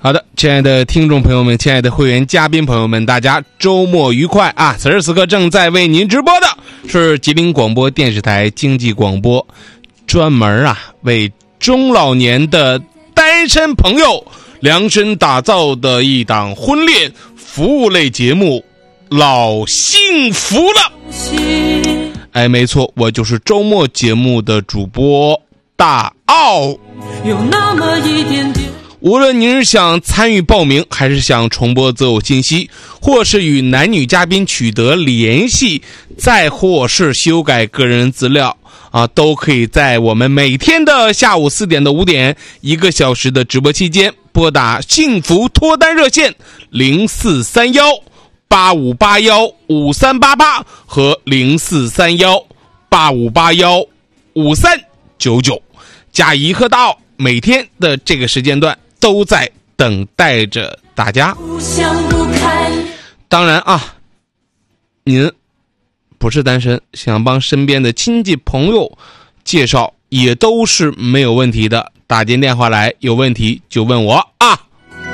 好的，亲爱的听众朋友们，亲爱的会员嘉宾朋友们，大家周末愉快啊！此时此刻正在为您直播的是吉林广播电视台经济广播，专门为中老年的单身朋友量身打造的一档婚恋服务类节目，老幸福了。哎，没错，我就是周末节目的主播大奥。 有那么一点点， 无论您是想参与报名，还是想重播择偶信息，或是与男女嘉宾取得联系，再或是修改个人资料都可以在我们每天的下午4点到5点1个小时的直播期间拨打幸福脱单热线043185815388和043185815399，加一和大奥每天的这个时间段都在等待着大家。 不想不开。 当然您不是单身，想帮身边的亲戚朋友介绍也都是没有问题的，打进电话来，有问题就问我啊。